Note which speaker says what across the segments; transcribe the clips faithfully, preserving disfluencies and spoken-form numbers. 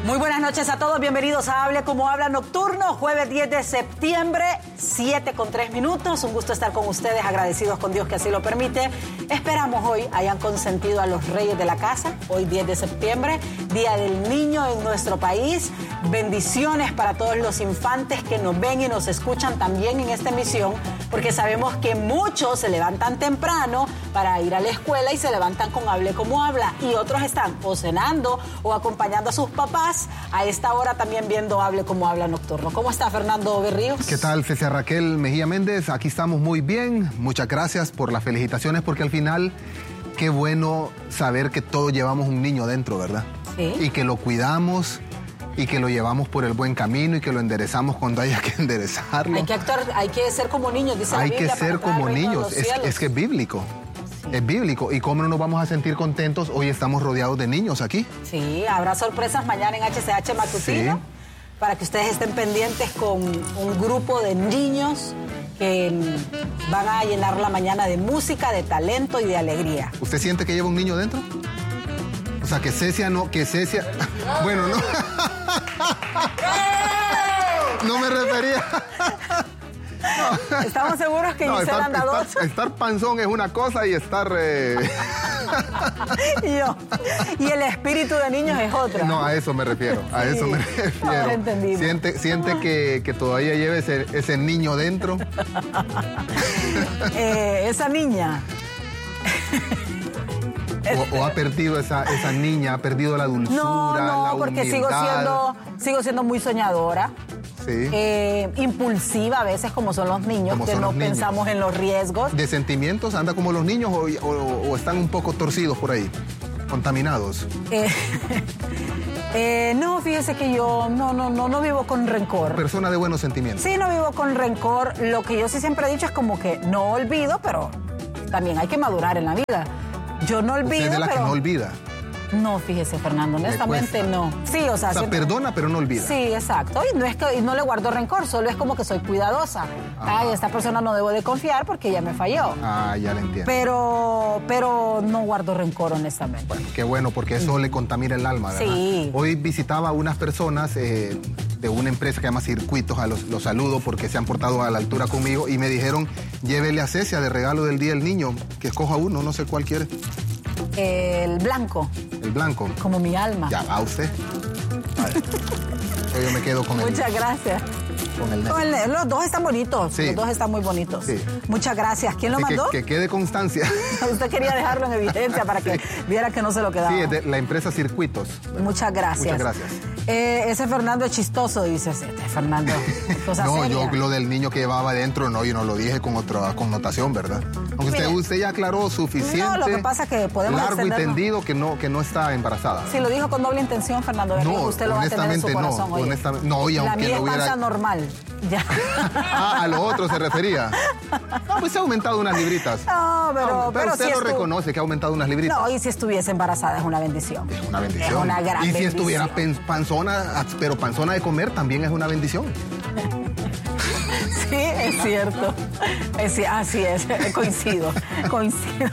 Speaker 1: Muy buenas noches a todos, bienvenidos a Hable Como Habla Nocturno, jueves diez de septiembre, siete con tres minutos. Un gusto estar con ustedes, agradecidos con Dios que así lo permite. Esperamos hoy hayan consentido a los reyes de la casa, hoy diez de septiembre, Día del Niño en nuestro país. Bendiciones para todos los infantes que nos ven y nos escuchan también en esta emisión, porque sabemos que muchos se levantan temprano para ir a la escuela y se levantan con Hable Como Habla, y otros están o cenando o acompañando a sus papás a esta hora también viendo Hable Como Habla Nocturno. ¿Cómo está Fernando Berríos?
Speaker 2: ¿Qué tal, Cecilia Raquel Mejía Méndez? Aquí estamos muy bien. Muchas gracias por las felicitaciones, porque al final, qué bueno saber que todos llevamos un niño dentro, ¿verdad?
Speaker 1: Sí.
Speaker 2: Y que lo cuidamos y que lo llevamos por el buen camino y que lo enderezamos cuando haya que enderezarlo.
Speaker 1: Hay que actuar, hay que ser como niños, dice la
Speaker 2: Hay
Speaker 1: Biblia.
Speaker 2: que ser como niños. Es, es que es bíblico.
Speaker 1: Sí.
Speaker 2: Es bíblico. ¿Y cómo no nos vamos a sentir contentos? Hoy estamos rodeados de niños aquí.
Speaker 1: Sí, habrá sorpresas mañana en H C H Matutino,
Speaker 2: Sí.
Speaker 1: para que ustedes estén pendientes con un grupo de niños que van a llenar la mañana de música, de talento y de alegría.
Speaker 2: ¿Usted siente que lleva un niño dentro? O sea, que Cecia no, que Cecia... Bueno, no. No me refería.
Speaker 1: Estamos seguros que
Speaker 2: No,
Speaker 1: Gisela
Speaker 2: estar,
Speaker 1: anda dos.
Speaker 2: estar, estar panzón es una cosa y estar... Eh...
Speaker 1: y, yo, y el espíritu de niños es otra.
Speaker 2: No, a eso me refiero, a
Speaker 1: Sí,
Speaker 2: eso me refiero.
Speaker 1: ahora entendimos.
Speaker 2: Siente, siente que, que todavía lleve ese, ese niño dentro.
Speaker 1: Eh, esa niña...
Speaker 2: O, o ha perdido esa, esa niña, ha perdido la dulzura,
Speaker 1: No, no,
Speaker 2: la
Speaker 1: porque
Speaker 2: humildad.
Speaker 1: sigo siendo, sigo siendo muy soñadora.
Speaker 2: Sí.
Speaker 1: Eh, impulsiva a veces, como son los niños,
Speaker 2: Como
Speaker 1: que
Speaker 2: son
Speaker 1: no
Speaker 2: los niños.
Speaker 1: pensamos en los riesgos.
Speaker 2: ¿De sentimientos anda como los niños o, o- o están un poco torcidos por ahí, contaminados?
Speaker 1: Eh, eh, no, fíjese que yo no, no, no, no vivo con rencor.
Speaker 2: Persona de buenos sentimientos.
Speaker 1: Sí, no vivo con rencor. Lo que yo sí siempre he dicho es como que no olvido, pero también hay que madurar en la vida. Yo no olvido,
Speaker 2: Usted es de la
Speaker 1: pero...
Speaker 2: que no olvida.
Speaker 1: No, fíjese, Fernando, honestamente
Speaker 2: cuesta.
Speaker 1: no. Sí, o sea...
Speaker 2: O sea,
Speaker 1: siento-
Speaker 2: perdona, pero no olvida.
Speaker 1: Sí, exacto. Y no es que y no le guardo rencor, solo es como que soy cuidadosa.
Speaker 2: Ajá.
Speaker 1: Ay, esta persona no debo de confiar porque ella me falló.
Speaker 2: Ah, ya le entiendo.
Speaker 1: Pero, pero no guardo rencor, honestamente.
Speaker 2: Bueno, qué bueno, porque eso le contamina el alma, ¿verdad?
Speaker 1: Sí.
Speaker 2: Hoy visitaba a unas personas eh, de una empresa que se llama Circuitos, a los, los saludo porque se han portado a la altura conmigo y me dijeron, llévele a Cecia de regalo del Día del Niño, que escoja uno, no sé cuál quiere.
Speaker 1: El blanco,
Speaker 2: El blanco.
Speaker 1: como mi alma.
Speaker 2: Ya va usted. Vale. Yo me quedo con el,
Speaker 1: Muchas gracias.
Speaker 2: con el negro.
Speaker 1: Con el- los dos están bonitos.
Speaker 2: Sí.
Speaker 1: Los dos están muy bonitos.
Speaker 2: Sí.
Speaker 1: Muchas gracias. ¿Quién lo
Speaker 2: Así que-
Speaker 1: mandó?
Speaker 2: Que, quede constancia.
Speaker 1: Usted quería dejarlo en evidencia para que viera que no se lo quedaba.
Speaker 2: Sí, es de la empresa Circuitos.
Speaker 1: Muchas gracias.
Speaker 2: Muchas gracias.
Speaker 1: Eh, ese Fernando es chistoso, dice este Fernando. Cosa
Speaker 2: No,
Speaker 1: seria.
Speaker 2: yo lo del niño que llevaba adentro, no, yo no lo dije con otra connotación, ¿verdad? Aunque usted,
Speaker 1: Mire.
Speaker 2: usted ya aclaró suficiente.
Speaker 1: No, lo que pasa es que podemos
Speaker 2: largo y
Speaker 1: extendernos.
Speaker 2: tendido que no, que no está embarazada.
Speaker 1: Si lo dijo con doble intención, Fernando Berrío,
Speaker 2: No,
Speaker 1: usted lo va a tener en su
Speaker 2: honestamente no,
Speaker 1: corazón. oye.
Speaker 2: honestamente- no, y
Speaker 1: La
Speaker 2: aunque
Speaker 1: mía
Speaker 2: lo
Speaker 1: es
Speaker 2: hubiera-
Speaker 1: panza normal. Ya.
Speaker 2: Ah, a lo otro se refería. No, pues se ha aumentado unas libritas.
Speaker 1: No, pero,
Speaker 2: No,
Speaker 1: pero
Speaker 2: usted
Speaker 1: si
Speaker 2: lo
Speaker 1: estu-
Speaker 2: reconoce que ha aumentado unas libritas.
Speaker 1: No, y si estuviese embarazada es una bendición.
Speaker 2: Es una bendición.
Speaker 1: Es una gran
Speaker 2: y si
Speaker 1: bendición.
Speaker 2: estuviera pen- panzona, pero panzona de comer también es una bendición.
Speaker 1: Sí, es cierto. Es ci- así es, coincido, coincido.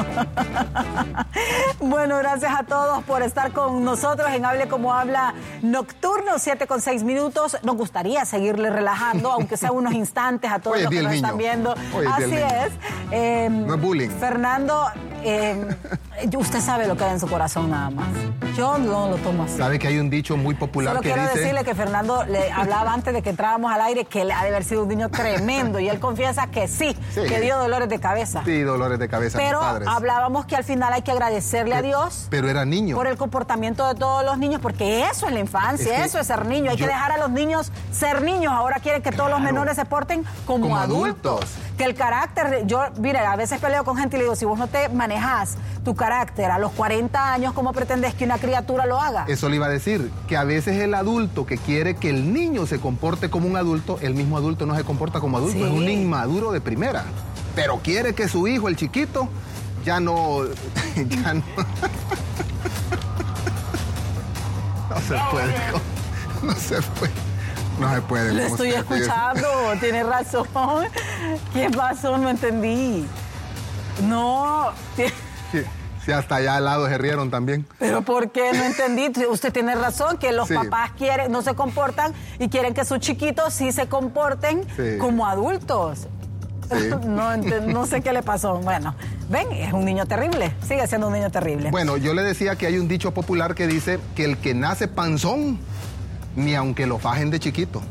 Speaker 1: Bueno, gracias a todos por estar con nosotros en Hable Como Habla Nocturno, siete con seis minutos. Nos gustaría seguirle relajando, aunque sea unos instantes a todos
Speaker 2: Hoy es
Speaker 1: los que
Speaker 2: día
Speaker 1: nos
Speaker 2: del
Speaker 1: están
Speaker 2: niño.
Speaker 1: viendo.
Speaker 2: Hoy es día
Speaker 1: Así
Speaker 2: del niño.
Speaker 1: es. Eh,
Speaker 2: No es bullying.
Speaker 1: Fernando, eh, usted sabe lo que hay en su corazón nada más. Yo no lo tomo así.
Speaker 2: Sabe que hay un dicho muy popular
Speaker 1: Solo
Speaker 2: que
Speaker 1: quiero
Speaker 2: dice...
Speaker 1: decirle que Fernando le hablaba antes de que entrábamos al aire que él ha de haber sido un niño tremendo y él confiesa que sí,
Speaker 2: Sí.
Speaker 1: que dio dolores de cabeza.
Speaker 2: Sí, dolores de cabeza a mis
Speaker 1: Pero
Speaker 2: padres.
Speaker 1: hablábamos que al final hay que agradecerle a Dios
Speaker 2: Pero era niño.
Speaker 1: por el comportamiento de todos los niños, porque eso es la infancia,
Speaker 2: Es que
Speaker 1: eso es ser niño. Hay
Speaker 2: yo-
Speaker 1: que dejar a los niños ser niños. Ahora quieren que todos los
Speaker 2: Claro.
Speaker 1: menores se porten como,
Speaker 2: Como
Speaker 1: adultos.
Speaker 2: adultos.
Speaker 1: Que el carácter, yo, mire, a veces peleo con gente y le digo, si vos no te manejas tu carácter a los cuarenta años, ¿cómo pretendes que una criatura lo haga?
Speaker 2: Eso le iba a decir, que a veces el adulto que quiere que el niño se comporte como un adulto, el mismo adulto no se comporta como adulto,
Speaker 1: Sí.
Speaker 2: es un inmaduro de primera. Pero quiere que su hijo, el chiquito, ya no... ya no... no se puede. No se puede. No se puede.
Speaker 1: Le
Speaker 2: como
Speaker 1: estoy
Speaker 2: usted dice.
Speaker 1: escuchando, tiene razón. ¿Qué pasó? No entendí. No. ti-
Speaker 2: Sí, Sí, hasta allá al lado se rieron también.
Speaker 1: Pero ¿por qué? No entendí. Usted tiene razón, que los sí. papás quieren, no se comportan y quieren que sus chiquitos sí se comporten sí. como adultos. Sí. No, no sé qué le pasó. Bueno, ven, es un niño terrible. Sigue siendo un niño terrible.
Speaker 2: Bueno, yo le decía que hay un dicho popular que dice que el que nace panzón, ni aunque lo fajen de chiquito.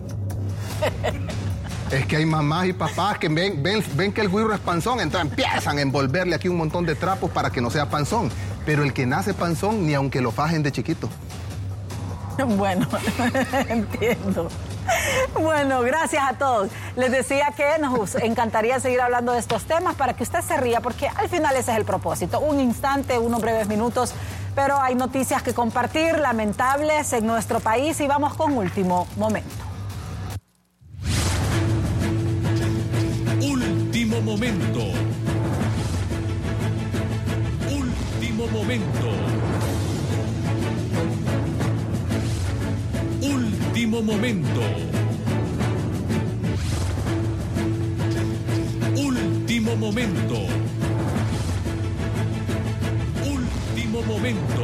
Speaker 2: Es que hay mamás y papás que ven, ven, ven que el güiro es panzón, entonces empiezan a envolverle aquí un montón de trapos para que no sea panzón. Pero el que nace panzón, ni aunque lo fajen de chiquito.
Speaker 1: Bueno, entiendo. Bueno, gracias a todos. Les decía que nos encantaría seguir hablando de estos temas para que usted se ría, porque al final ese es el propósito. Un instante, unos breves minutos, pero hay noticias que compartir, lamentables en nuestro país, y vamos con último momento.
Speaker 3: Último momento. Último momento. Último momento. Último momento. Último momento.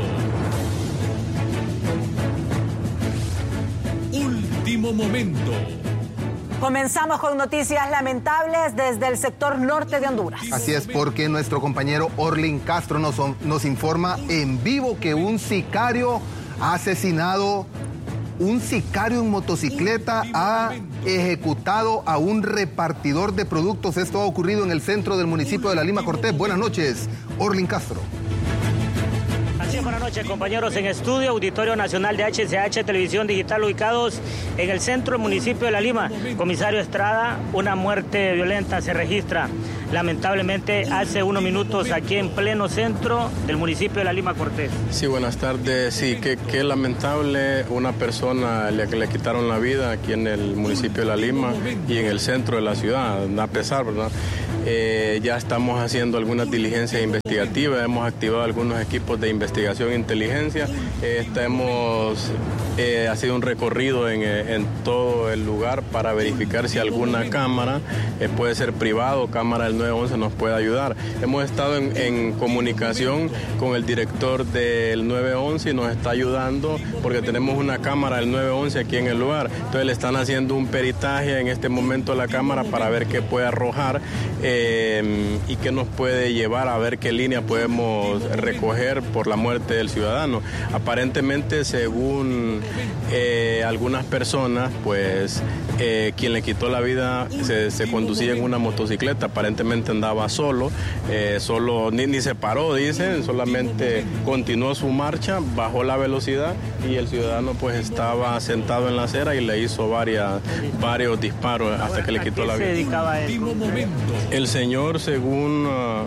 Speaker 3: Último momento.
Speaker 1: Comenzamos con noticias lamentables desde el sector norte de Honduras.
Speaker 2: Así es, porque nuestro compañero Orlin Castro nos, nos informa en vivo que un sicario ha asesinado, un sicario en motocicleta ha ejecutado a un repartidor de productos. Esto ha ocurrido en el centro del municipio de La Lima Cortés. Buenas noches, Orlin Castro.
Speaker 4: Así es, buenas noches, compañeros en estudio, Auditorio Nacional de H C H Televisión Digital, ubicados en el centro del municipio de La Lima. Comisario Estrada, una muerte violenta se registra lamentablemente hace unos minutos aquí en pleno centro del municipio de La Lima Cortés.
Speaker 5: Sí, buenas tardes. Sí, qué que lamentable, una persona le, le quitaron la vida aquí en el municipio de La Lima y en el centro de la ciudad, a pesar, ¿verdad? Eh, ya estamos haciendo algunas diligencias investigativas, hemos activado algunos equipos de investigación e inteligencia. Eh, estamos, eh, ha sido un recorrido en, en todo el lugar para verificar si alguna cámara, eh, puede ser privada o cámara del nueve once, nos puede ayudar. Hemos estado en, en comunicación con el director del nueve once y nos está ayudando porque tenemos una cámara del nueve once aquí en el lugar. Entonces le están haciendo un peritaje en este momento a la cámara para ver qué puede arrojar. Eh, Eh, y que nos puede llevar a ver qué línea podemos recoger por la muerte del ciudadano. Aparentemente, según eh, algunas personas, pues eh, quien le quitó la vida se, se conducía en una motocicleta, aparentemente andaba solo, eh, solo ni, ni se paró, dicen, solamente continuó su marcha, bajó la velocidad y el ciudadano pues estaba sentado en la acera y le hizo varias, varios disparos hasta que le quitó la vida.
Speaker 4: ¿A qué se dedicaba él?
Speaker 5: El señor, según uh,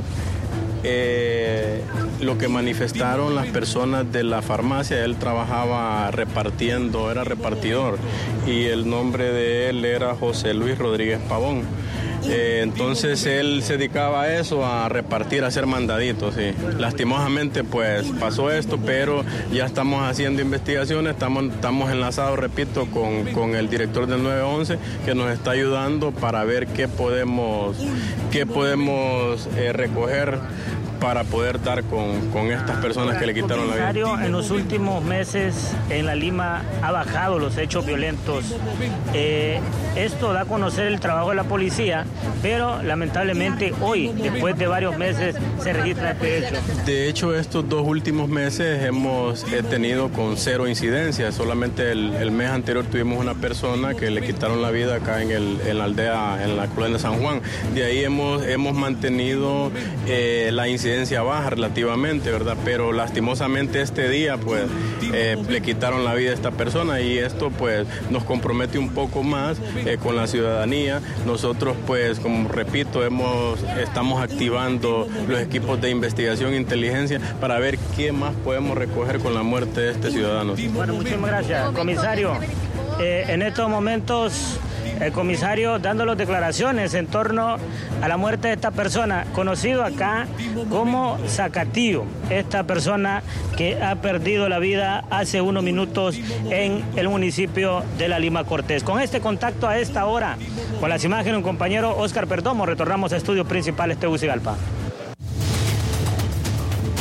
Speaker 5: eh, lo que manifestaron las personas de la farmacia, él trabajaba repartiendo, era repartidor, y el nombre de él era José Luis Rodríguez Pavón. Eh, entonces él se dedicaba a eso, a repartir, a hacer mandaditos, sí. Lastimosamente pues pasó esto, pero ya estamos haciendo investigaciones, estamos, estamos enlazados, repito, con, con el director del nueve once que nos está ayudando para ver qué podemos, qué podemos eh, recoger para poder dar con, con estas personas que le quitaron la vida.
Speaker 4: En los últimos meses en La Lima ha bajado los hechos violentos. Eh, esto da a conocer el trabajo de la policía, pero lamentablemente hoy, después de varios meses, se registra este hecho.
Speaker 5: De hecho, estos dos últimos meses hemos eh, tenido con cero incidencias. Solamente el, el mes anterior tuvimos una persona que le quitaron la vida acá en, el, en la aldea, en la colonia de San Juan. De ahí hemos, hemos mantenido eh, la incidencia baja relativamente, ¿verdad? Pero lastimosamente este día pues eh, le quitaron la vida a esta persona y esto pues nos compromete un poco más eh, con la ciudadanía. Nosotros pues, como repito, hemos, estamos activando los equipos de investigación e inteligencia para ver qué más podemos recoger con la muerte de este ciudadano.
Speaker 4: Bueno, muchísimas gracias, comisario. Eh, en estos momentos el comisario dando las declaraciones en torno a la muerte de esta persona, conocido acá como Zacatío, esta persona que ha perdido la vida hace unos minutos en el municipio de La Lima Cortés. Con este contacto a esta hora, con las imágenes de un compañero Oscar Perdomo, retornamos a estudios principales Tegucigalpa.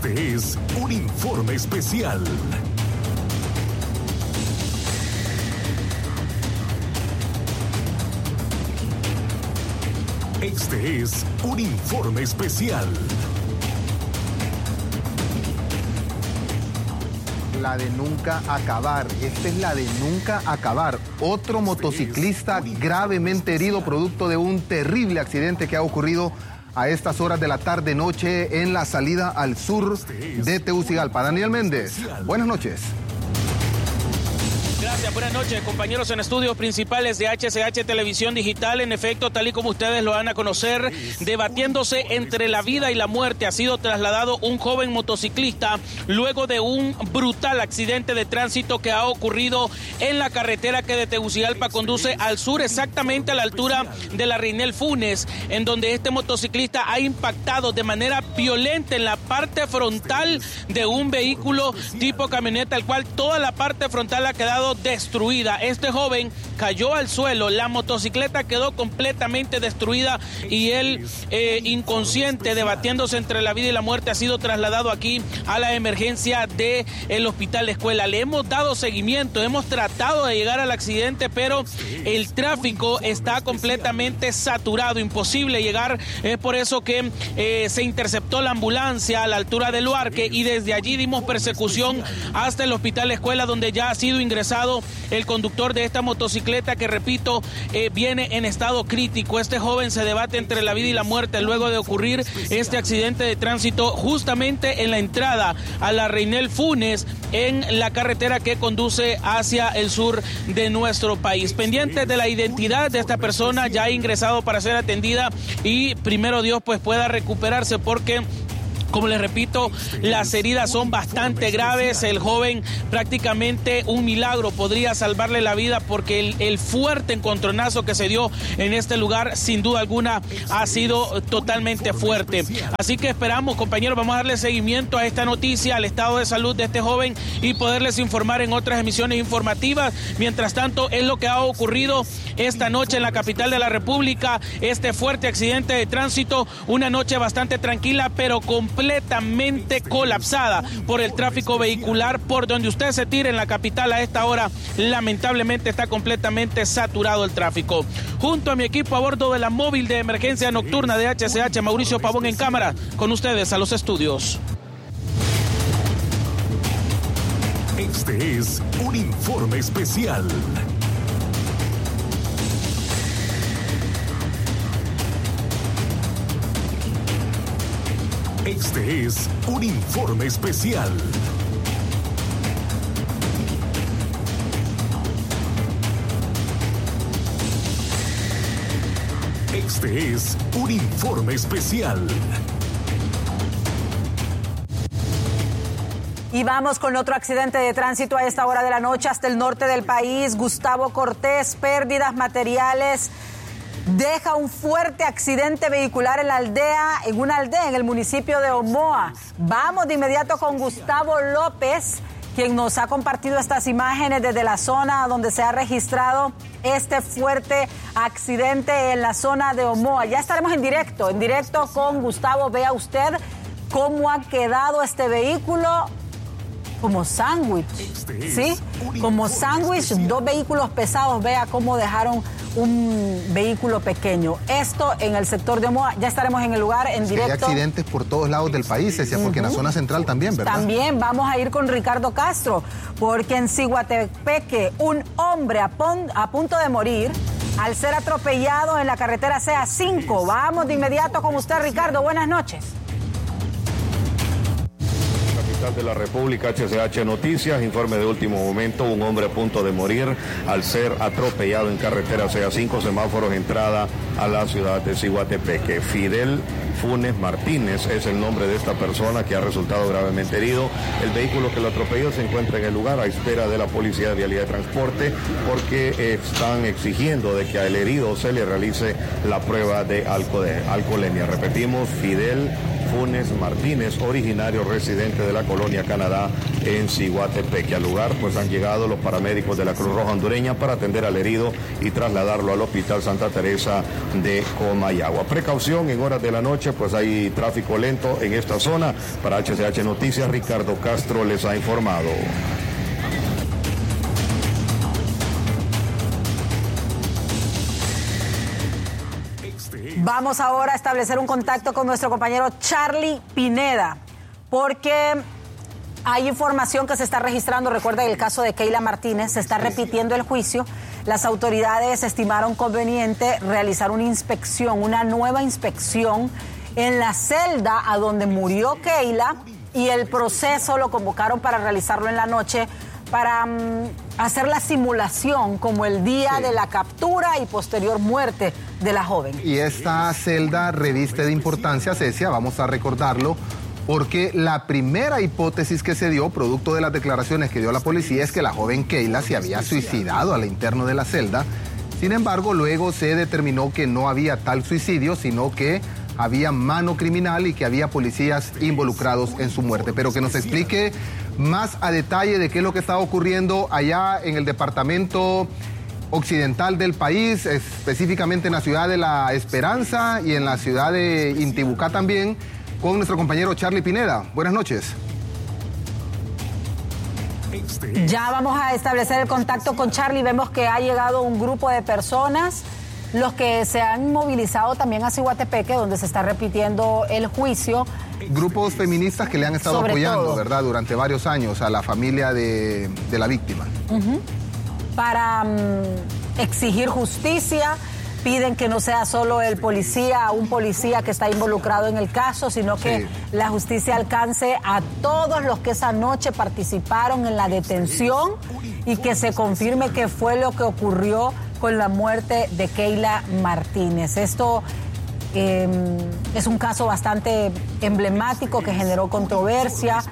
Speaker 3: Este es un informe especial. Este es un informe especial.
Speaker 2: La de nunca acabar. Esta es la de nunca acabar. Otro motociclista gravemente herido producto de un terrible accidente que ha ocurrido a estas horas de la tarde-noche en la salida al sur de Tegucigalpa. Daniel Méndez, buenas noches.
Speaker 6: Gracias, buenas noches, compañeros en estudios principales de H C H Televisión Digital. En efecto, tal y como ustedes lo van a conocer, debatiéndose entre la vida y la muerte, ha sido trasladado un joven motociclista luego de un brutal accidente de tránsito que ha ocurrido en la carretera que de Tegucigalpa conduce al sur, exactamente a la altura de la Reinel Funes, en donde este motociclista ha impactado de manera violenta en la parte frontal de un vehículo tipo camioneta, el cual toda la parte frontal ha quedado destruida. Este joven cayó al suelo, la motocicleta quedó completamente destruida y él, eh, inconsciente, debatiéndose entre la vida y la muerte, ha sido trasladado aquí a la emergencia del Hospital Escuela. Le hemos dado seguimiento, hemos tratado de llegar al accidente, pero el tráfico está completamente saturado, imposible llegar. Es por eso que eh, se interceptó la ambulancia a la altura del Luarque y desde allí dimos persecución hasta el Hospital Escuela, donde ya ha sido ingresado el conductor de esta motocicleta que, repito, eh, viene en estado crítico. Este joven se debate entre la vida y la muerte luego de ocurrir este accidente de tránsito justamente en la entrada a la Reinel Funes, en la carretera que conduce hacia el sur de nuestro país. Pendientes de la identidad de esta persona, ya ha ingresado para ser atendida y primero Dios pues pueda recuperarse, porque como les repito, las heridas son bastante graves. El joven, prácticamente un milagro podría salvarle la vida, porque el, el fuerte encontronazo que se dio en este lugar, sin duda alguna, ha sido totalmente fuerte. Así que esperamos, compañeros, vamos a darle seguimiento a esta noticia, al estado de salud de este joven y poderles informar en otras emisiones informativas. Mientras tanto, es lo que ha ocurrido esta noche en la capital de la República, este fuerte accidente de tránsito, una noche bastante tranquila, pero completamente completamente colapsada por el tráfico vehicular. Por donde usted se tire en la capital a esta hora, lamentablemente está completamente saturado el tráfico. Junto a mi equipo a bordo de la móvil de emergencia nocturna de H C H, Mauricio Pavón en cámara, con ustedes a los estudios.
Speaker 3: Este es un informe especial. Este es un informe especial. Este es un informe especial.
Speaker 1: Y vamos con otro accidente de tránsito a esta hora de la noche hasta el norte del país. Gustavo Cortés, pérdidas materiales. Deja un fuerte accidente vehicular en la aldea, en una aldea en el municipio de Omoa. Vamos de inmediato con Gustavo López, quien nos ha compartido estas imágenes desde la zona donde se ha registrado este fuerte accidente en la zona de Omoa. Ya estaremos en directo, en directo con Gustavo. Vea usted cómo ha quedado este vehículo. Como sándwich, ¿sí? Como sándwich, dos vehículos pesados. Vea cómo dejaron un vehículo pequeño. Esto en el sector de Omoa. Ya estaremos en el lugar en directo.
Speaker 2: Hay accidentes por todos lados del país, decía, porque uh-huh. en la zona central también, ¿verdad? También
Speaker 1: vamos a ir con Ricardo Castro, porque en Ciguatepeque un hombre a, pon, a punto de morir al ser atropellado en la carretera C A cinco. Vamos de inmediato con usted, Ricardo. Buenas noches.
Speaker 7: De la República, H C H Noticias, informe de último momento, un hombre a punto de morir al ser atropellado en carretera C A cinco, semáforos entrada a la ciudad de Ciguatepeque. Fidel Funes Martínez es el nombre de esta persona que ha resultado gravemente herido. El vehículo que lo atropelló se encuentra en el lugar a espera de la Policía de Vialidad de Transporte, porque están exigiendo de que al herido se le realice la prueba de alcoholemia. Repetimos, Fidel Funes Martínez, originario residente de la colonia Canadá en Ciguatepeque. Al lugar pues han llegado los paramédicos de la Cruz Roja Hondureña para atender al herido y trasladarlo al Hospital Santa Teresa de Comayagua. Precaución, en horas de la noche pues hay tráfico lento en esta zona. Para H C H Noticias, Ricardo Castro les ha informado.
Speaker 1: Vamos ahora a establecer un contacto con nuestro compañero Charlie Pineda, porque hay información que se está registrando. Recuerda el caso de Keila Martínez, se está repitiendo el juicio. Las autoridades estimaron conveniente realizar una inspección, una nueva inspección en la celda a donde murió Keila, y el proceso lo convocaron para realizarlo en la noche, para um, hacer la simulación como el día sí. de la captura y posterior muerte de la joven.
Speaker 2: Y esta celda reviste de importancia, Cecia, vamos a recordarlo, porque la primera hipótesis que se dio, producto de las declaraciones que dio la policía, es que la joven Keila se había suicidado al interno de la celda. Sin embargo, luego se determinó que no había tal suicidio, sino que había mano criminal y que había policías involucrados en su muerte. Pero que nos explique más a detalle de qué es lo que está ocurriendo allá en el departamento occidental del país, específicamente en la ciudad de La Esperanza y en la ciudad de Intibucá también, con nuestro compañero Charlie Pineda. Buenas noches.
Speaker 1: Ya vamos a establecer el contacto con Charlie. Vemos que ha llegado un grupo de personas, los que se han movilizado también a Ciguatepeque, donde se está repitiendo el juicio.
Speaker 2: Grupos feministas que le han estado
Speaker 1: Sobre
Speaker 2: apoyando,
Speaker 1: todo.
Speaker 2: ¿verdad?, durante varios años a la familia de, de la víctima.
Speaker 1: Uh-huh. Para um, exigir justicia, piden que no sea solo el policía, un policía que está involucrado en el caso, sino que sí. la justicia alcance a todos los que esa noche participaron en la detención y que se confirme qué fue lo que ocurrió con la muerte de Keila Martínez. Esto eh, es un caso bastante emblemático que generó controversia.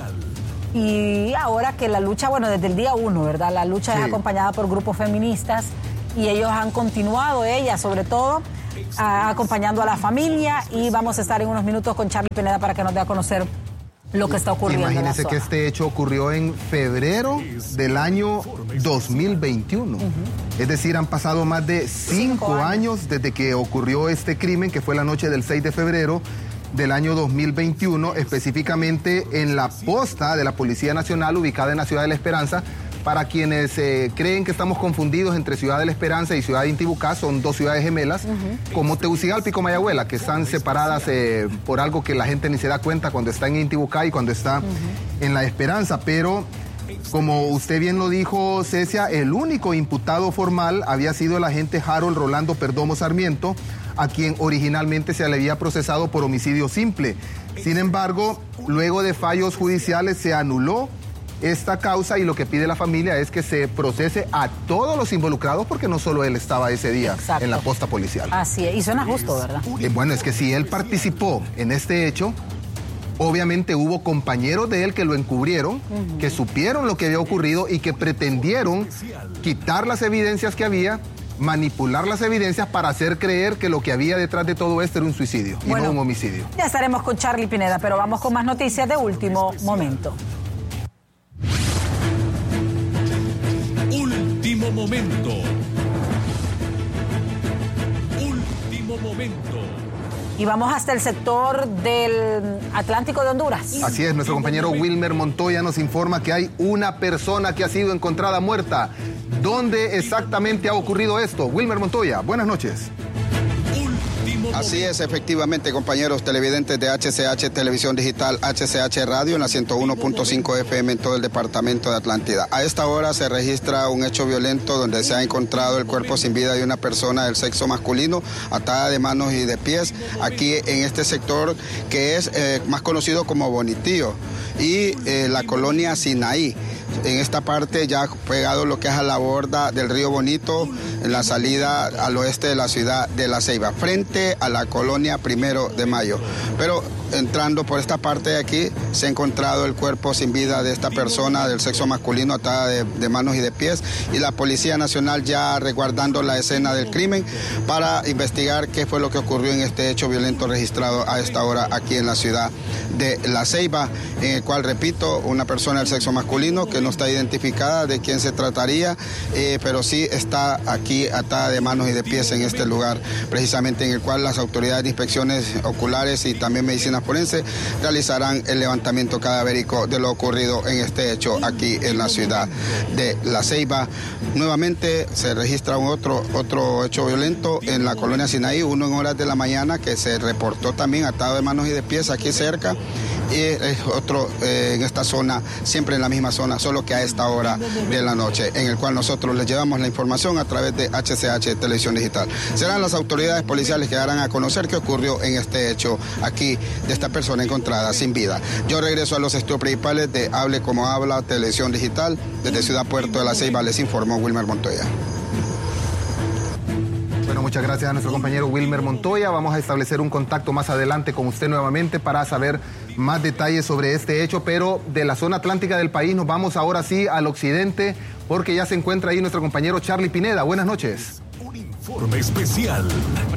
Speaker 1: Y ahora que la lucha, bueno, desde el día uno, ¿verdad? La lucha sí. es acompañada por grupos feministas y ellos han continuado, ella sobre todo, a, acompañando a la familia, y vamos a estar en unos minutos con Charlie Pineda para que nos dé a conocer lo que está ocurriendo.
Speaker 2: Imagínese
Speaker 1: en la
Speaker 2: que
Speaker 1: zona.
Speaker 2: este hecho ocurrió en febrero del año dos mil veintiuno. Uh-huh. Es decir, han pasado más de cinco, cinco años. años desde que ocurrió este crimen, que fue la noche del seis de febrero del año dos mil veintiuno, específicamente en la posta de la Policía Nacional ubicada en la ciudad de La Esperanza. Para quienes eh, creen que estamos confundidos entre Ciudad de La Esperanza y Ciudad de Intibucá, son dos ciudades gemelas, uh-huh. como Tegucigalpa y Comayagüela, que están separadas eh, por algo que la gente ni se da cuenta cuando está en Intibucá y cuando está uh-huh. en La Esperanza. Pero, como usted bien lo dijo, Cecia, el único imputado formal había sido el agente Harold Rolando Perdomo Sarmiento, a quien originalmente se le había procesado por homicidio simple. Sin embargo, luego de fallos judiciales se anuló esta causa, y lo que pide la familia es que se procese a todos los involucrados, porque no solo él estaba ese día Exacto. en la posta policial.
Speaker 1: Así es, y suena justo, ¿verdad?
Speaker 2: Eh, bueno, es que si él participó en este hecho, obviamente hubo compañeros de él que lo encubrieron, uh-huh. que supieron lo que había ocurrido y que pretendieron quitar las evidencias que había, manipular las evidencias para hacer creer que lo que había detrás de todo esto era un suicidio bueno, y no un homicidio.
Speaker 1: Ya estaremos con Charlie Pineda, pero vamos con más noticias de último momento.
Speaker 3: Último momento. Último momento.
Speaker 1: Y vamos hasta el sector del Atlántico de Honduras.
Speaker 2: Así es, nuestro compañero Wilmer Montoya nos informa que hay una persona que ha sido encontrada muerta. ¿Dónde exactamente ha ocurrido esto? Wilmer Montoya, buenas noches.
Speaker 8: Así es, efectivamente, compañeros televidentes de H C H Televisión Digital, H C H Radio en la ciento uno punto cinco F M en todo el departamento de Atlántida. A esta hora se registra un hecho violento donde se ha encontrado el cuerpo sin vida de una persona del sexo masculino, atada de manos y de pies, aquí en este sector que es eh, más conocido como Bonitío y eh, la colonia Sinaí. en esta parte ya pegado lo que es a la borda del río Bonito, en la salida al oeste de la ciudad de La Ceiba, frente a la colonia Primero de Mayo. Pero entrando por esta parte de aquí, se ha encontrado el cuerpo sin vida de esta persona del sexo masculino, atada de, de manos y de pies, y la Policía Nacional ya resguardando la escena del crimen para investigar qué fue lo que ocurrió en este hecho violento registrado a esta hora aquí en la ciudad de La Ceiba, en el cual, repito, una persona del sexo masculino que no está identificada de quién se trataría, eh, pero sí está aquí atada de manos y de pies en este lugar, precisamente en el cual las autoridades de inspecciones oculares y también medicina forense realizarán el levantamiento cadavérico de lo ocurrido en este hecho aquí en la ciudad de La Ceiba. Nuevamente se registra un otro, otro hecho violento en la colonia Sinaí, uno en horas de la mañana, que se reportó también atado de manos y de pies aquí cerca, y es otro eh, en esta zona, siempre en la misma zona, solo que a esta hora de la noche, en el cual nosotros les llevamos la información a través de H C H Televisión Digital. Serán las autoridades policiales que darán a conocer qué ocurrió en este hecho aquí de esta persona encontrada sin vida. Yo regreso a los estudios principales de Hable Como Habla Televisión Digital. Desde Ciudad Puerto de La Ceiba les informó Wilmer Montoya.
Speaker 2: Bueno, muchas gracias a nuestro compañero Wilmer Montoya. Vamos a establecer un contacto más adelante con usted nuevamente para saber más detalles sobre este hecho, pero de la zona atlántica del país nos vamos ahora sí al occidente, porque ya se encuentra ahí nuestro compañero Charlie Pineda. Buenas noches.
Speaker 3: Un informe especial.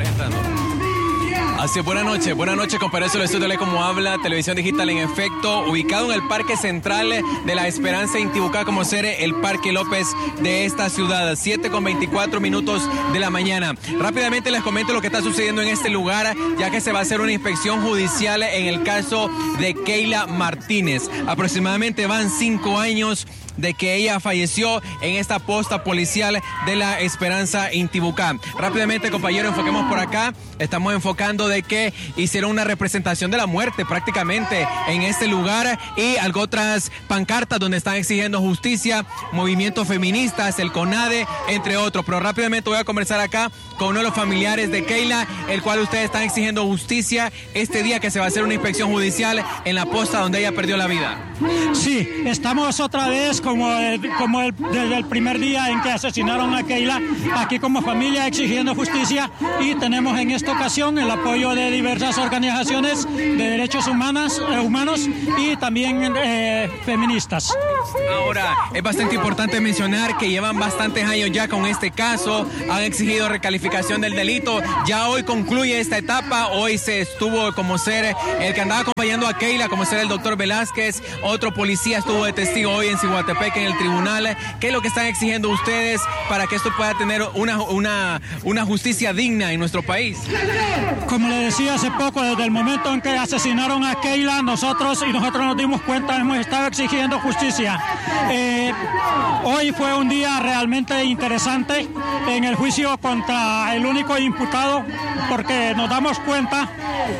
Speaker 9: Así es, buenas noches, buenas noches, compañeros del estudio de Como Habla, Televisión Digital en efecto, ubicado en el Parque Central de la Esperanza, Intibucá, como ser el Parque López de esta ciudad, siete con veinticuatro minutos de la mañana. Rápidamente les comento lo que está sucediendo en este lugar, ya que se va a hacer una inspección judicial en el caso de Keila Martínez. Aproximadamente van cinco años de que ella falleció en esta posta policial de la Esperanza Intibucá. Rápidamente, compañeros, enfoquemos por acá. Estamos enfocando de que hicieron una representación de la muerte prácticamente en este lugar y algo otras pancartas donde están exigiendo justicia, movimientos feministas, el CONADE, entre otros. Pero rápidamente voy a conversar acá con uno de los familiares de Keila, el cual ustedes están exigiendo justicia este día que se va a hacer una inspección judicial en la posta donde ella perdió la vida.
Speaker 10: Sí, estamos otra vez como, el, como el, desde el primer día en que asesinaron a Keila, aquí como familia exigiendo justicia, y tenemos en esta ocasión el apoyo de diversas organizaciones de derechos humanos, eh, humanos y también eh, feministas.
Speaker 9: Ahora, es bastante importante mencionar que llevan bastantes años ya con este caso, han exigido recalificación del delito, ya hoy concluye esta etapa, hoy se estuvo como ser el que andaba acompañando a Keila, como ser el doctor Velázquez, otro policía estuvo de testigo hoy en Ciguatepec en el tribunal. ¿Qué es lo que están exigiendo ustedes para que esto pueda tener una, una, una justicia digna en nuestro país?
Speaker 10: Como le decía hace poco, desde el momento en que asesinaron a Keila, nosotros y nosotros nos dimos cuenta, hemos estado exigiendo justicia. Eh, hoy fue un día realmente interesante en el juicio contra el único imputado, porque nos damos cuenta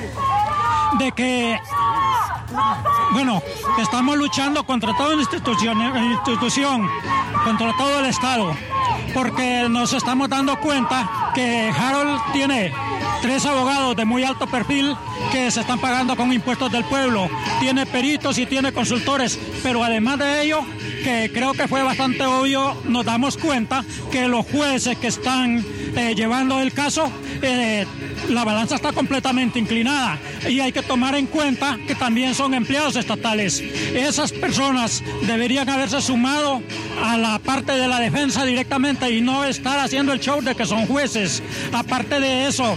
Speaker 10: de que, bueno, estamos luchando contra toda institución, institución, contra todo el Estado, porque nos estamos dando cuenta que Harold tiene tres abogados de muy alto perfil que se están pagando con impuestos del pueblo, tiene peritos y tiene consultores, pero además de ello, que creo que fue bastante obvio, nos damos cuenta que los jueces que están eh, llevando el caso, eh, la balanza está completamente inclinada, y hay que tomar en cuenta que también son empleados estatales. Esas personas deberían haberse sumado a la parte de la defensa directamente y no estar haciendo el show de que son jueces. Aparte de eso,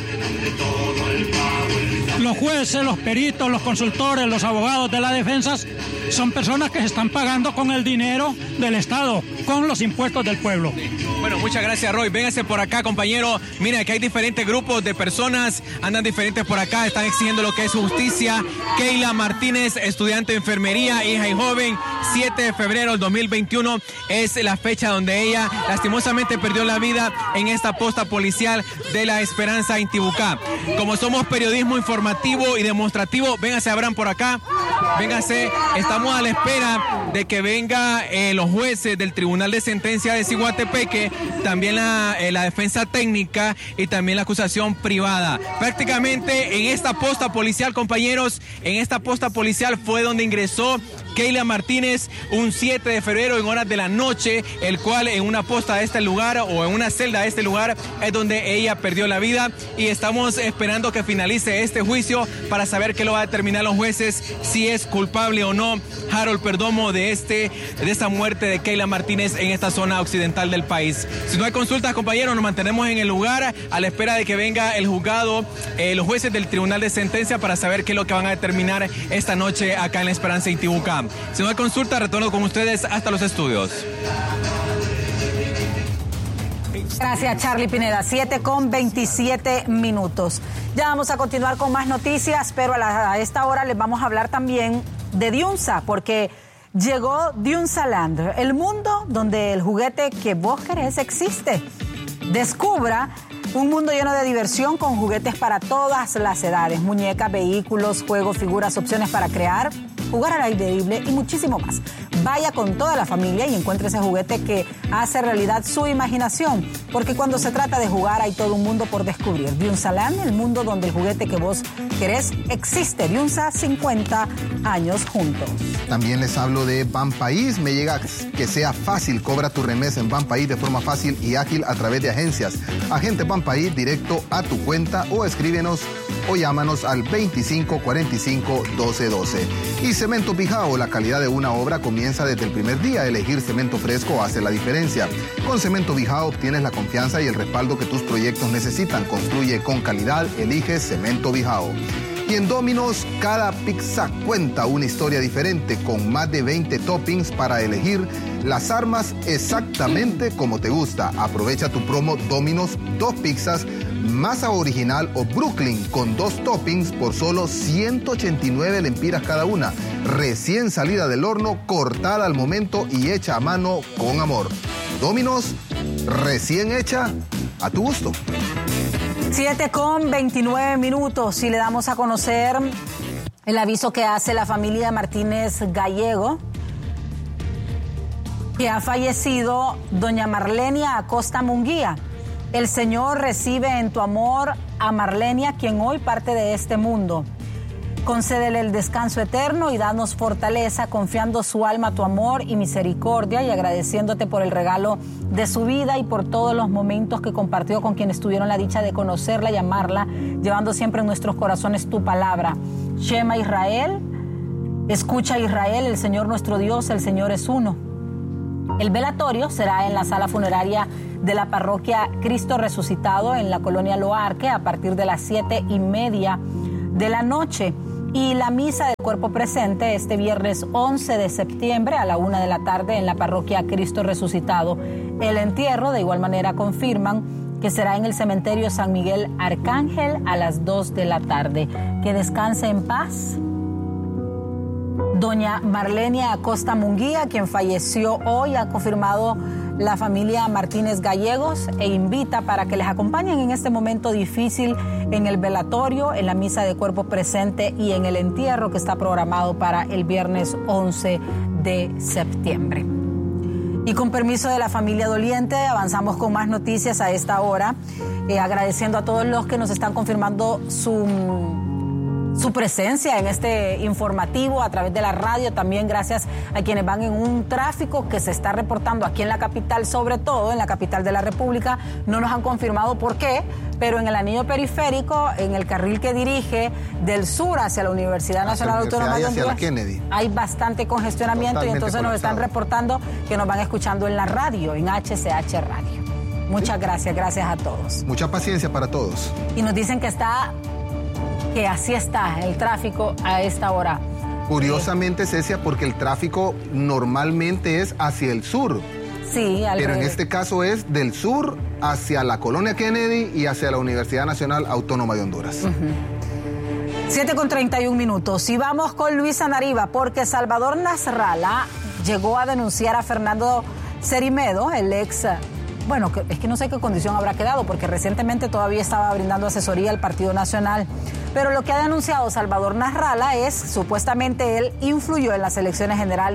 Speaker 10: los jueces, los peritos, los consultores, los abogados de la defensa son personas que se están pagando con el dinero del Estado, con los impuestos del pueblo.
Speaker 9: Bueno, muchas gracias, Roy. Véngase por acá, compañero. Mira, que hay diferentes grupos de personas, andan diferentes por acá, están exigiendo lo que es justicia. Keila Martínez, estudiante de enfermería, hija y joven, siete de febrero del dos mil veintiuno es la fecha donde ella lastimosamente perdió la vida en esta posta policial de la Esperanza Intibucá. Como somos periodismo informativo y demostrativo, véngase, Abraham, por acá. Véngase, estamos a la espera de que venga eh, los jueces del Tribunal de Sentencia de Ciguatepeque, también la, eh, la defensa técnica y también la acusación privada. Prácticamente en esta posta policial, compañeros, en esta posta policial fue donde ingresó Keila Martínez un siete de febrero en horas de la noche, el cual en una posta de este lugar o en una celda de este lugar es donde ella perdió la vida, y estamos esperando que finalice este juicio para saber qué lo va a determinar los jueces, si es culpable o no Harold Perdomo de, este, de esta muerte de Keila Martínez en esta zona occidental del país. Si no hay consultas, compañeros, nos mantenemos en el lugar a la espera de que venga el juzgado, eh, los jueces del Tribunal de Sentencia, para saber qué es lo que van a determinar esta noche acá en La Esperanza, Intibucá. Si no hay consulta, retorno con ustedes hasta los estudios.
Speaker 1: Gracias, Charlie Pineda. siete con veintisiete minutos. Ya vamos a continuar con más noticias, pero a, la, a esta hora les vamos a hablar también de Diunsa, porque llegó Diunsa Land, el mundo donde el juguete que vos querés existe. Descubra un mundo lleno de diversión con juguetes para todas las edades, muñecas, vehículos, juegos, figuras, opciones para crear, jugar al aire libre y muchísimo más. Vaya con toda la familia y encuentre ese juguete que hace realidad su imaginación, porque cuando se trata de jugar hay todo un mundo por descubrir. Diunsa Land, el mundo donde el juguete que vos querés existe. Diunsa, cincuenta años juntos.
Speaker 2: También les hablo de Banpaís. Me llega que sea fácil. Cobra tu remesa en Banpaís de forma fácil y ágil a través de agencias. Agente Banpaís directo a tu cuenta, o escríbenos o llámanos al veinticinco cuarenta y cinco doce doce. Y Cemento Bijao, la calidad de una obra comienza desde el primer día. Elegir cemento fresco hace la diferencia. Con Cemento Bijao obtienes la confianza y el respaldo que tus proyectos necesitan. Construye con calidad, elige Cemento Bijao. Y en Domino's, cada pizza cuenta una historia diferente, con más de veinte toppings para elegir las armas exactamente como te gusta. Aprovecha tu promo Domino's, dos pizzas, masa original o Brooklyn con dos toppings por solo ciento ochenta y nueve lempiras cada una. Recién salida del horno, cortada al momento y hecha a mano con amor. Domino's, recién hecha a tu gusto.
Speaker 1: siete con veintinueve minutos y le damos a conocer el aviso que hace la familia Martínez Gallego, que ha fallecido doña Marlenia Acosta Munguía. El Señor recibe en tu amor a Marlenia, quien hoy parte de este mundo. Concédele el descanso eterno y danos fortaleza, confiando su alma a tu amor y misericordia, y agradeciéndote por el regalo de su vida y por todos los momentos que compartió con quienes tuvieron la dicha de conocerla y amarla, llevando siempre en nuestros corazones tu palabra. Shema Israel, escucha Israel, el Señor nuestro Dios, el Señor es uno. El velatorio será en la sala funeraria de la parroquia Cristo Resucitado en la colonia Loarque a partir de las siete y media de la noche. Y la misa del cuerpo presente este viernes once de septiembre a la una de la tarde en la parroquia Cristo Resucitado. El entierro, de igual manera, confirman que será en el cementerio San Miguel Arcángel a las dos de la tarde. Que descanse en paz doña Marlenia Acosta Munguía, quien falleció hoy. Ha confirmado la familia Martínez Gallegos e invita para que les acompañen en este momento difícil en el velatorio, en la misa de cuerpo presente y en el entierro que está programado para el viernes once de septiembre. Y con permiso de la familia doliente, avanzamos con más noticias a esta hora, eh, agradeciendo a todos los que nos están confirmando su... su presencia en este informativo a través de la radio. También gracias a quienes van en un tráfico que se está reportando aquí en la capital, sobre todo en la capital de la República. No nos han confirmado por qué, pero en el anillo periférico, en el carril que dirige del sur hacia la Universidad Nacional Autónoma de Honduras, hay bastante congestionamiento. Totalmente, y entonces nos están reportando que nos van escuchando en la radio, en H C H Radio. Muchas gracias, gracias a todos.
Speaker 2: Mucha paciencia para todos.
Speaker 1: Y nos dicen que está... que así está el tráfico a esta hora.
Speaker 2: Curiosamente, Cecia, porque el tráfico normalmente es hacia el sur.
Speaker 1: Sí, al
Speaker 2: Pero
Speaker 1: revés.
Speaker 2: en este caso es del sur hacia la colonia Kennedy y hacia la Universidad Nacional Autónoma de Honduras.
Speaker 1: Uh-huh. siete con treinta y un minutos. Y vamos con Luisa Nariva, porque Salvador Nasralla llegó a denunciar a Fernando Cerimedo, el ex... Bueno, es que no sé qué condición habrá quedado, porque recientemente todavía estaba brindando asesoría al Partido Nacional. Pero lo que ha denunciado Salvador Nasralla es, supuestamente él influyó en las elecciones generales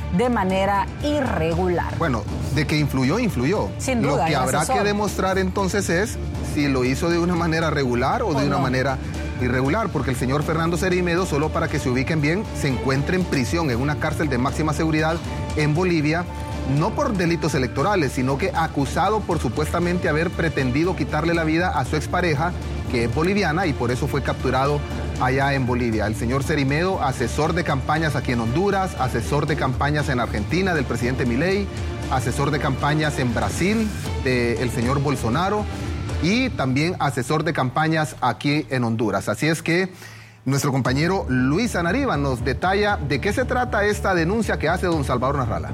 Speaker 1: de manera irregular.
Speaker 2: Bueno, de que influyó, influyó.
Speaker 1: Sin duda.
Speaker 2: Lo que habrá
Speaker 1: asesor.
Speaker 2: que demostrar entonces es si lo hizo de una manera regular o, o de no. una manera irregular, porque el señor Fernando Cerimedo, solo para que se ubiquen bien, se encuentra en prisión en una cárcel de máxima seguridad en Bolivia, no por delitos electorales, sino que acusado por supuestamente haber pretendido quitarle la vida a su expareja, que es boliviana, y por eso fue capturado allá en Bolivia. El señor Cerimedo, asesor de campañas aquí en Honduras, asesor de campañas en Argentina del presidente Milei, asesor de campañas en Brasil del señor Bolsonaro, y también asesor de campañas aquí en Honduras. Así es que nuestro compañero Luis Anariba nos detalla de qué se trata esta denuncia que hace don Salvador Narrala.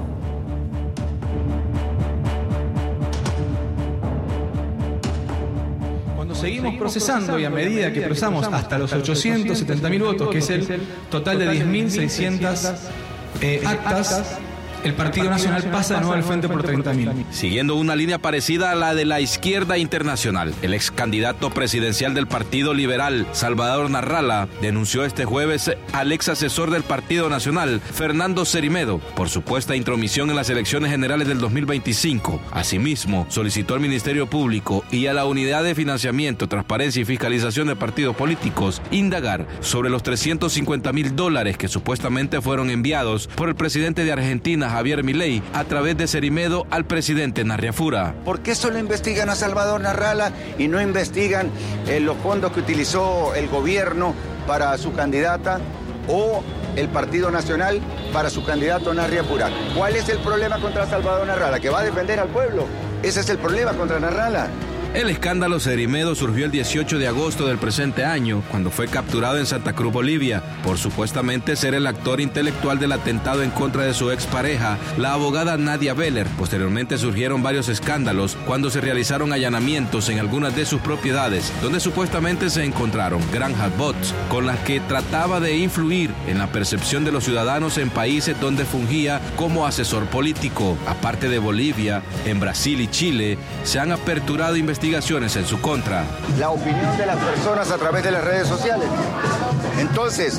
Speaker 11: Cuando seguimos procesando y a medida que procesamos hasta los ochocientos setenta mil votos, que es el total de diez mil seiscientas eh, actas, el Partido Nacional pasa de nuevo al frente por treinta mil.
Speaker 12: Siguiendo una línea parecida a la de la izquierda internacional, el ex candidato presidencial del Partido Liberal, Salvador Narrala, denunció este jueves al ex asesor del Partido Nacional, Fernando Cerimedo, por supuesta intromisión en las elecciones generales del dos mil veinticinco. Asimismo, solicitó al Ministerio Público y a la Unidad de Financiamiento, Transparencia y Fiscalización de Partidos Políticos indagar sobre los trescientos cincuenta mil dólares que supuestamente fueron enviados por el presidente de Argentina, Javier Milei, a través de Cerimedo al presidente Narriafura.
Speaker 13: ¿Por qué solo investigan a Salvador Narrala y no investigan eh, los fondos que utilizó el gobierno para su candidata o el Partido Nacional para su candidato Narriafura? ¿Cuál es el problema contra Salvador Narrala? ¿Que va a defender al pueblo? Ese es el problema contra Narrala.
Speaker 12: El escándalo Cerimedo surgió el dieciocho de agosto del presente año, cuando fue capturado en Santa Cruz, Bolivia, por supuestamente ser el actor intelectual del atentado en contra de su expareja, la abogada Nadia Beller. Posteriormente surgieron varios escándalos cuando se realizaron allanamientos en algunas de sus propiedades, donde supuestamente se encontraron granjas bots, con las que trataba de influir en la percepción de los ciudadanos en países donde fungía como asesor político. Aparte de Bolivia, en Brasil y Chile, se han aperturado investigaciones investigaciones en su contra.
Speaker 13: La opinión de las personas a través de las redes sociales. Entonces,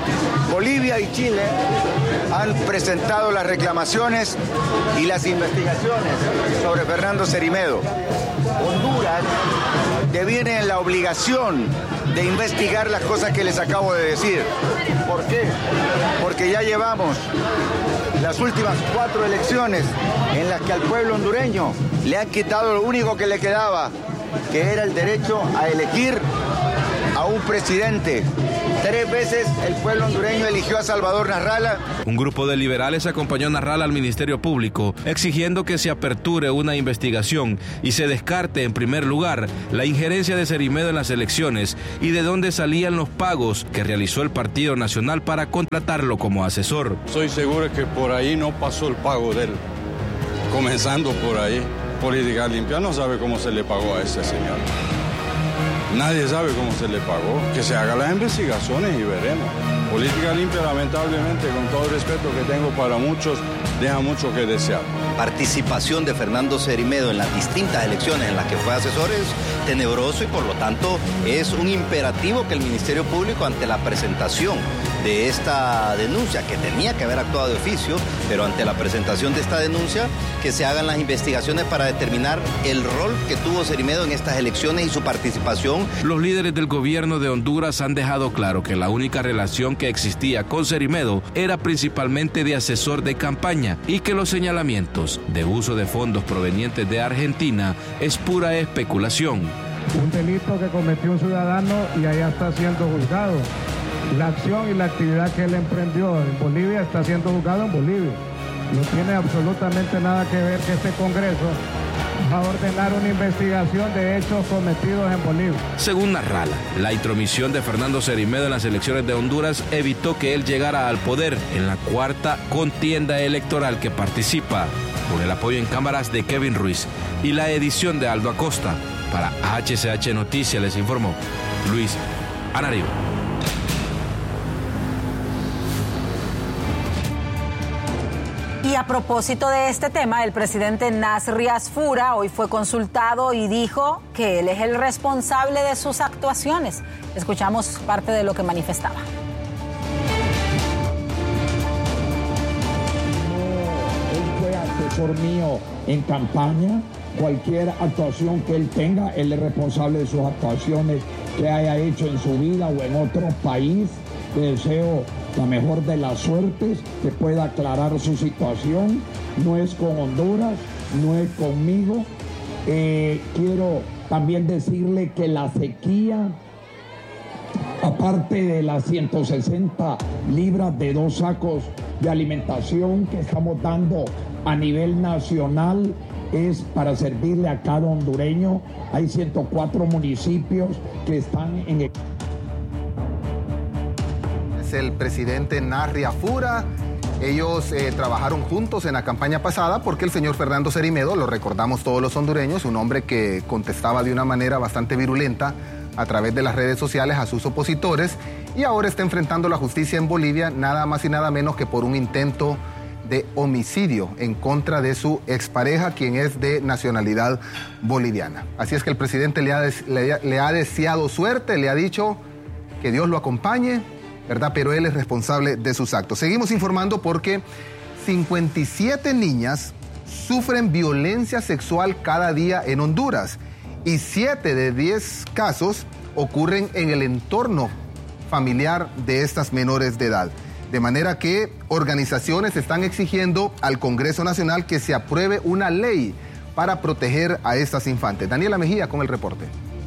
Speaker 13: Bolivia y Chile han presentado las reclamaciones y las investigaciones sobre Fernando Cerimedo. Honduras deviene en la obligación de investigar las cosas que les acabo de decir. ¿Por qué? Porque ya llevamos las últimas cuatro elecciones en las que al pueblo hondureño le han quitado lo único que le quedaba, que era el derecho a elegir a un presidente. Tres veces el pueblo hondureño eligió a Salvador Narrala.
Speaker 12: Un grupo de liberales acompañó a Narrala al Ministerio Público, exigiendo que se aperture una investigación y se descarte, en primer lugar, la injerencia de Cerimedo en las elecciones y de dónde salían los pagos que realizó el Partido Nacional para contratarlo como asesor.
Speaker 14: Soy seguro que por ahí no pasó el pago de él, comenzando por ahí. Política Limpia no sabe cómo se le pagó a ese señor. Nadie sabe cómo se le pagó. Que se hagan las investigaciones y veremos. Política Limpia, lamentablemente, con todo el respeto que tengo para muchos, deja mucho que desear.
Speaker 15: Participación de Fernando Cerimedo en las distintas elecciones en las que fue asesor es tenebroso y por lo tanto es un imperativo que el Ministerio Público, ante la presentación de esta denuncia, que tenía que haber actuado de oficio, pero ante la presentación de esta denuncia, que se hagan las investigaciones para determinar el rol que tuvo Cerimedo en estas elecciones y su participación.
Speaker 12: Los líderes del gobierno de Honduras han dejado claro que la única relación que existía con Cerimedo era principalmente de asesor de campaña y que los señalamientos de uso de fondos provenientes de Argentina es pura especulación.
Speaker 16: Un delito que cometió un ciudadano y allá está siendo juzgado. La acción y la actividad que él emprendió en Bolivia está siendo juzgado en Bolivia. No tiene absolutamente nada que ver que este Congreso va a ordenar una investigación de hechos cometidos en Bolivia.
Speaker 12: Según Narrala, la intromisión de Fernando Cerimedo en las elecciones de Honduras evitó que él llegara al poder en la cuarta contienda electoral que participa, con el apoyo en cámaras de Kevin Ruiz y la edición de Aldo Acosta. Para H C H Noticias les informó Luis Anariba.
Speaker 1: Y a propósito de este tema, el presidente Nasri Asfura hoy fue consultado y dijo que él es el responsable de sus actuaciones. Escuchamos parte de lo que manifestaba.
Speaker 17: asesor mío en campaña. Cualquier actuación que él tenga, él es responsable de sus actuaciones que haya hecho en su vida o en otro país. Le deseo la mejor de las suertes, que pueda aclarar su situación. No es con Honduras, no es conmigo. Eh, quiero también decirle que la sequía, aparte de las ciento sesenta libras de dos sacos de alimentación que estamos dando a nivel nacional, es para servirle a cada hondureño. Hay ciento cuatro municipios que están en el...
Speaker 2: Es el presidente Narri Afura. Ellos eh, trabajaron juntos en la campaña pasada porque el señor Fernando Cerimedo, lo recordamos todos los hondureños, un hombre que contestaba de una manera bastante virulenta a través de las redes sociales a sus opositores, y ahora está enfrentando la justicia en Bolivia nada más y nada menos que por un intento de homicidio en contra de su expareja, quien es de nacionalidad boliviana. Así es que el presidente le ha, des, le, le ha deseado suerte, le ha dicho que Dios lo acompañe, ¿verdad? Pero él es responsable de sus actos. Seguimos informando porque cincuenta y siete niñas sufren violencia sexual cada día en Honduras y siete de diez casos ocurren en el entorno familiar de estas menores de edad. De manera que organizaciones están exigiendo al Congreso Nacional que se apruebe una ley para proteger a estas infantes. Daniela Mejía con el reporte.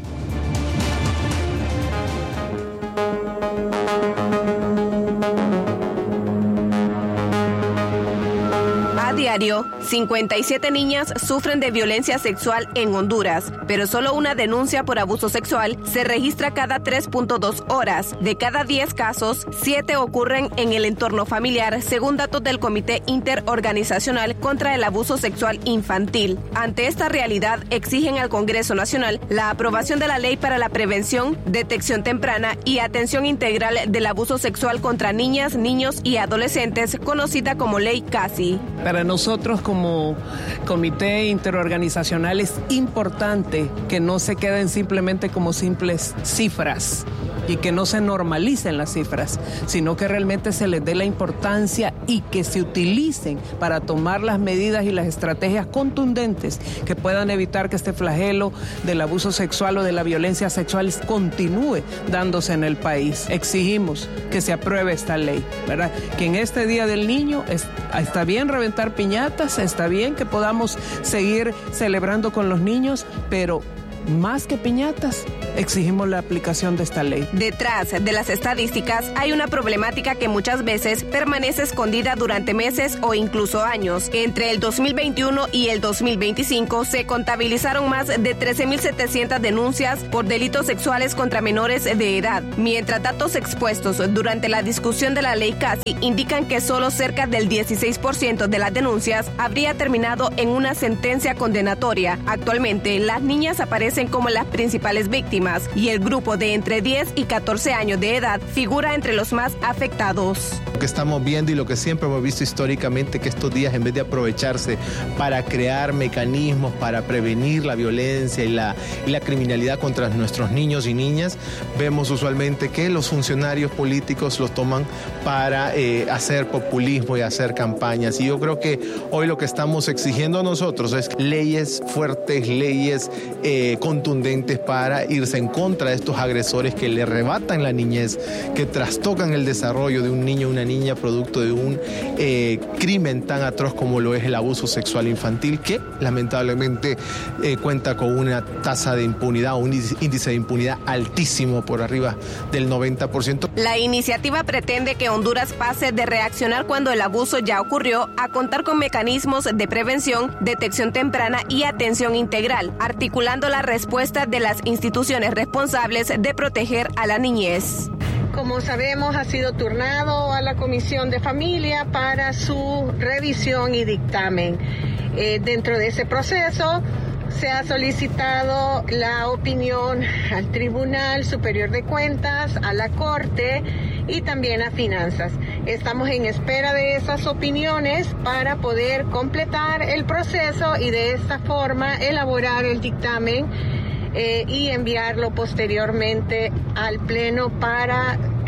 Speaker 18: A diario, cincuenta y siete niñas sufren de violencia sexual en Honduras, pero solo una denuncia por abuso sexual se registra cada tres punto dos horas. De cada diez casos, siete ocurren en el entorno familiar, según datos del Comité Interorganizacional contra el Abuso Sexual Infantil. Ante esta realidad, exigen al Congreso Nacional la aprobación de la Ley para la Prevención, Detección Temprana y Atención Integral del Abuso Sexual contra Niñas, Niños y Adolescentes, conocida como Ley CASI.
Speaker 19: Para nosotros como Comité Interorganizacional es importante que no se queden simplemente como simples cifras y que no se normalicen las cifras, sino que realmente se les dé la importancia y que se utilicen para tomar las medidas y las estrategias contundentes que puedan evitar que este flagelo del abuso sexual o de la violencia sexual continúe dándose en el país. Exigimos que se apruebe esta ley, ¿verdad? Que en este Día del Niño es, está bien reventar piñatas, está bien que podamos seguir celebrando con los niños, pero más que piñatas, exigimos la aplicación de esta ley.
Speaker 18: Detrás de las estadísticas hay una problemática que muchas veces permanece escondida durante meses o incluso años. Entre el dos mil veintiuno y el dos mil veinticinco se contabilizaron más de trece mil setecientas denuncias por delitos sexuales contra menores de edad, mientras datos expuestos durante la discusión de la ley CASI indican que solo cerca del dieciséis por ciento de las denuncias habría terminado en una sentencia condenatoria. Actualmente, las niñas aparecen como las principales víctimas y el grupo de entre diez y catorce años de edad figura entre los más afectados.
Speaker 20: Lo que estamos viendo y lo que siempre hemos visto históricamente, que estos días, en vez de aprovecharse para crear mecanismos para prevenir la violencia y la, y la criminalidad contra nuestros niños y niñas, vemos usualmente que los funcionarios políticos los toman para eh, hacer populismo y hacer campañas. Y yo creo que hoy lo que estamos exigiendo nosotros es leyes fuertes, leyes eh, contundentes para irse en contra de estos agresores que le arrebatan la niñez, que trastocan el desarrollo de un niño o una niña producto de un eh, crimen tan atroz como lo es el abuso sexual infantil, que lamentablemente eh, cuenta con una tasa de impunidad o un índice de impunidad altísimo, por arriba del noventa por ciento.
Speaker 18: La iniciativa pretende que Honduras pase de reaccionar cuando el abuso ya ocurrió a contar con mecanismos de prevención, detección temprana y atención integral, articulando la respuesta de las instituciones responsables de proteger a la niñez.
Speaker 21: Como sabemos, ha sido turnado a la Comisión de Familia para su revisión y dictamen. Eh, dentro de ese proceso se ha solicitado la opinión al Tribunal Superior de Cuentas, a la Corte y también a Finanzas. Estamos en espera de esas opiniones para poder completar el proceso y de esta forma elaborar el dictamen Eh, y enviarlo posteriormente al Pleno para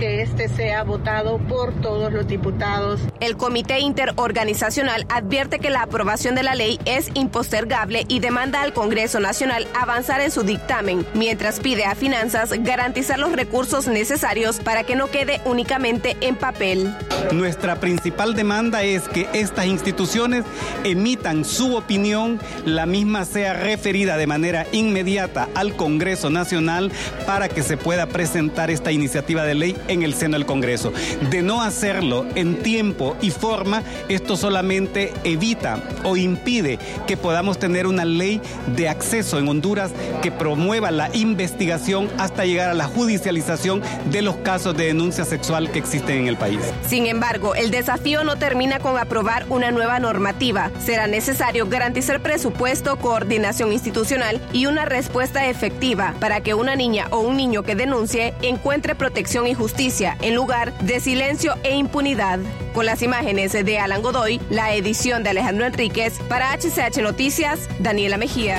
Speaker 21: que este sea votado por todos los diputados.
Speaker 18: El Comité Interorganizacional advierte que la aprobación de la ley es impostergable y demanda al Congreso Nacional avanzar en su dictamen, mientras pide a Finanzas garantizar los recursos necesarios para que no quede únicamente en papel.
Speaker 5: Nuestra principal demanda es que estas instituciones emitan su opinión, la misma sea referida de manera inmediata al Congreso Nacional para que se pueda presentar esta iniciativa de ley en el seno del Congreso. De no hacerlo en tiempo y forma, esto solamente evita o impide que podamos tener una ley de acceso en Honduras que promueva la investigación hasta llegar a la judicialización de los casos de denuncia sexual que existen en el país.
Speaker 18: Sin embargo, el desafío no termina con aprobar una nueva normativa. Será necesario garantizar presupuesto, coordinación institucional y una respuesta efectiva para que una niña o un niño que denuncie encuentre protección y justicia en lugar de silencio e impunidad. Con las imágenes de Alan Godoy, la edición de Alejandro Enríquez, para H C H Noticias, Daniela Mejía.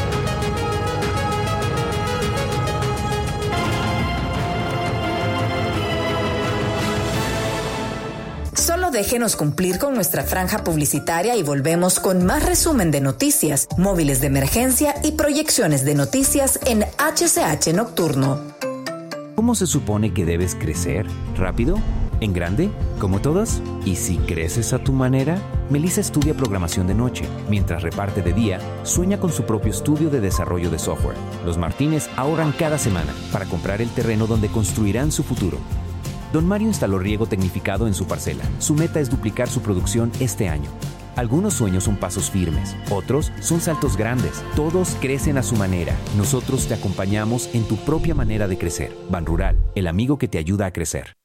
Speaker 22: Solo déjenos cumplir con nuestra franja publicitaria y volvemos con más resumen de noticias, móviles de emergencia y proyecciones de noticias en H C H Nocturno.
Speaker 23: ¿Cómo se supone que debes crecer? ¿Rápido? ¿En grande? ¿Como todos? ¿Y si creces a tu manera? Melissa estudia programación de noche. Mientras reparte de día, sueña con su propio estudio de desarrollo de software. Los Martínez ahorran cada semana para comprar el terreno donde construirán su futuro. Don Mario instaló riego tecnificado en su parcela. Su meta es duplicar su producción este año. Algunos sueños son pasos firmes, otros son saltos grandes. Todos crecen a su manera. Nosotros te acompañamos en tu propia manera de crecer. Ban Rural, el amigo que te ayuda a crecer.